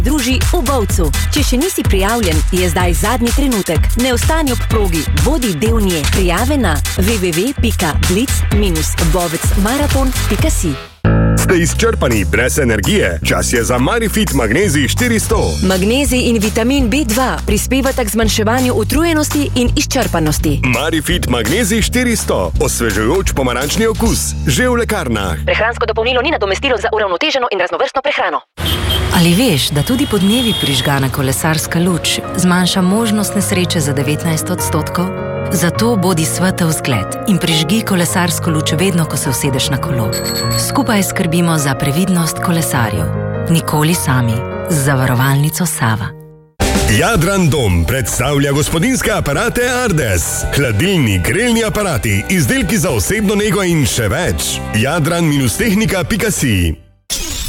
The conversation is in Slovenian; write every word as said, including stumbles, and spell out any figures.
druži v Bovcu. Če še nisi prijavljen, je zdaj zadnji trenutek. Ne ostani ob progi, bodi del nje. Prijave na w w w pika blic dash bovec maraton pika si. Ste izčrpani brez energije? Čas je za Marifit Magnezij štiristo. Magnezij in vitamin B dva prispevata k zmanjševanju utrujenosti in izčrpanosti. Marifit Magnezij štiristo. Osvežujoč pomarančni okus. Že v lekarnah. Prehransko dopolnilo ni nadomestilo za uravnoteženo in raznovrstno prehrano. Ali veš, da tudi podnevi prižgana kolesarska luč zmanjša možnost nesreče za devetnajst odstotkov? Zato bodi svetel zgled in prižgi kolesarsko luč vedno, ko se usedeš na kolo. Skupaj skrbimo za previdnost kolesarjev. Nikoli sami. Z zavarovalnico Sava. Jadran Dom predstavlja gospodinjske aparate Ardes. Hladilni, grelni aparati, izdelki za osebno nego in še več. jadran dash tehnika pika si.